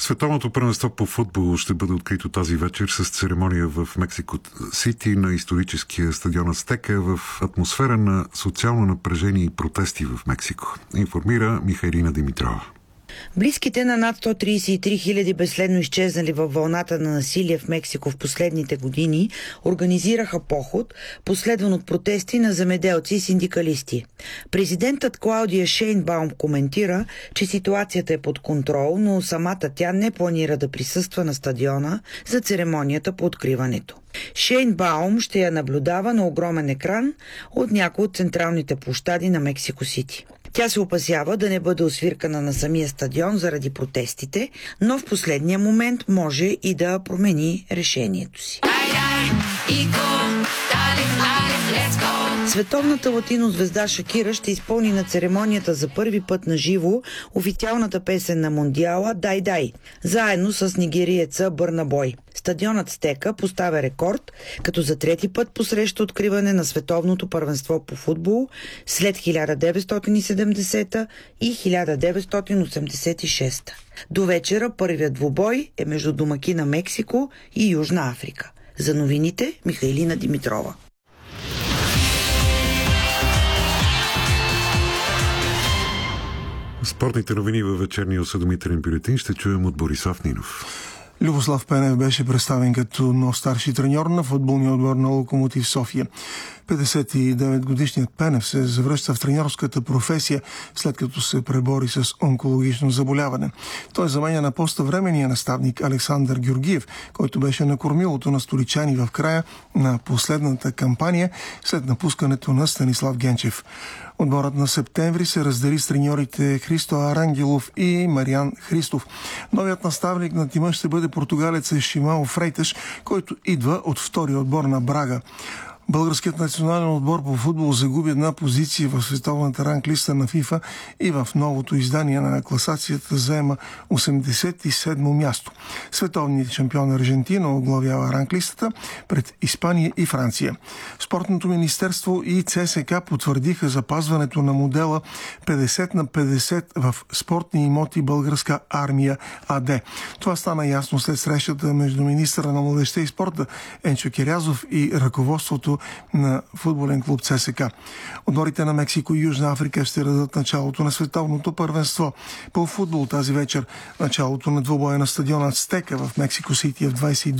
Световното първенство по футбол ще бъде открито тази вечер с церемония в Мексико Сити на историческия стадион Ацтека в атмосфера на социално напрежение и протести в Мексико. Информира Михайлина Димитрова. Близките на над 133 хиляди безследно изчезнали във вълната на насилие в Мексико в последните години организираха поход, последван от протести на земеделци и синдикалисти. Президентът Клаудия Шейнбаум коментира, че ситуацията е под контрол, но самата тя не планира да присъства на стадиона за церемонията по откриването. Шейнбаум ще я наблюдава на огромен екран от някои от централните площади на Мексико Сити. Тя се опасява да не бъде освиркана на самия стадион заради протестите, но в последния момент може и да промени решението си. Световната латинозвезда Шакира ще изпълни на церемонията за първи път на живо официалната песен на Мондиала «Дай, дай», заедно с нигериеца Бърна Бой. Стадионът Ацтека поставя рекорд, като за трети път посреща откриване на световното първенство по футбол след 1970 и 1986. До вечера първият двубой е между домакина Мексико и Южна Африка. За новините Михайлина Димитрова. Спортните новини във вечерния осведомителен бюлетин ще чуем от Борислав Нинов. Любослав Пенев беше представен като нов старши треньор на футболния отбор на Локомотив София. 59-годишният Пенев се завръща в треньорската професия, след като се пребори с онкологично заболяване. Той заменя на поста временния наставник Александър Георгиев, който беше на кормилото на столичани в края на последната кампания след напускането на Станислав Генчев. Отборът на септември се раздели с треньорите Христо Арангелов и Мариан Христов. Новият наставник на тима ще бъде португалец Шимао Фрейтеш, който идва от втория отбор на Брага. Българският национален отбор по футбол загуби една позиция в световната ранглиста на ФИФА и в новото издание на класацията заема 87-мо място. Световният шампион Аржентина оглавява ранглистата пред Испания и Франция. Спортното министерство и ЦСКА потвърдиха запазването на модела 50/50 в спортни имоти Българска армия АД. Това стана ясно след срещата между министъра на младежта и спорта Енчо Кирязов и ръководството на футболен клуб ЦСКА. Отборите на Мексико и Южна Африка ще дадат началото на световното първенство по футбол тази вечер. Началото на двубоя на стадиона Ацтека в Мексико Сити в 22